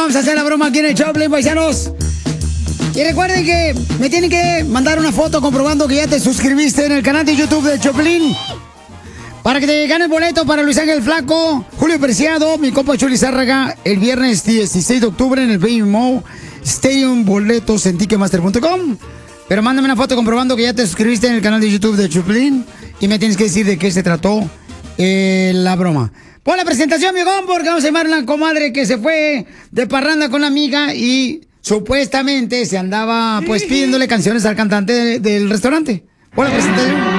vamos a hacer la broma aquí en el Choplin, paisanos. Y recuerden que me tienen que mandar una foto comprobando que ya te suscribiste en el canal de YouTube de Choplin. Para que te ganes boleto para Luis Ángel Flaco, Julio Preciado, mi compa Chuli Zárraga, el viernes 16 de octubre en el Baby Mo Stadium, boletos en Ticketmaster.com. Pero mándame una foto comprobando que ya te suscribiste en el canal de YouTube de Choplin y me tienes que decir de qué se trató la broma. Pon la presentación, viejón, porque vamos a llamar a una comadre que se fue de parranda con una amiga y supuestamente se andaba pues pidiéndole canciones al cantante del restaurante. Pon la presentación.